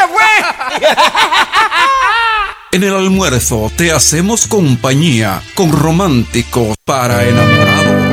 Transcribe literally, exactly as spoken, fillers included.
fue! En el almuerzo te hacemos compañía con Románticos para Enamorados.